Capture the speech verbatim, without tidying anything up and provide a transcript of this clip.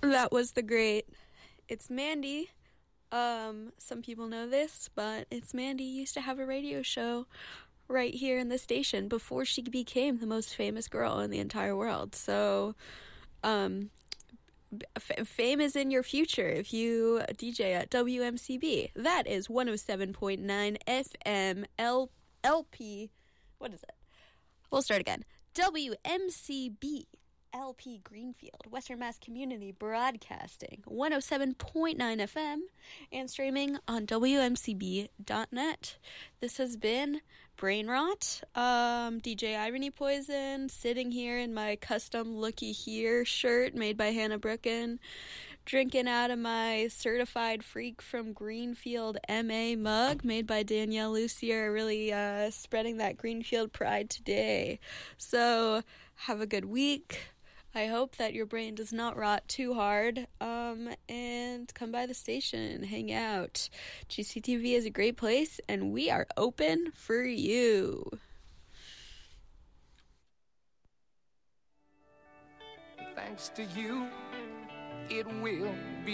That was the great It's Mandy. Um, some people know this, but It's Mandy used to have a radio show right here in the station before she became the most famous girl in the entire world. So, um, f- fame is in your future if you D J at W M C B. That is one oh seven point nine F M L- LP. What is it? We'll start again. W M C B. L P Greenfield, Western Mass Community Broadcasting, one oh seven point nine F M, and streaming on W M C B dot net. This has been Brain Rot. Um, D J Irony Poison, sitting here in my custom Looky Here shirt made by Hannah Brooken, drinking out of my Certified Freak from Greenfield M A mug made by Danielle Lucier, really uh, spreading that Greenfield pride today. So, have a good week. I hope that your brain does not rot too hard, um, and come by the station, hang out. G C T V is a great place, and we are open for you. Thanks to you, it will be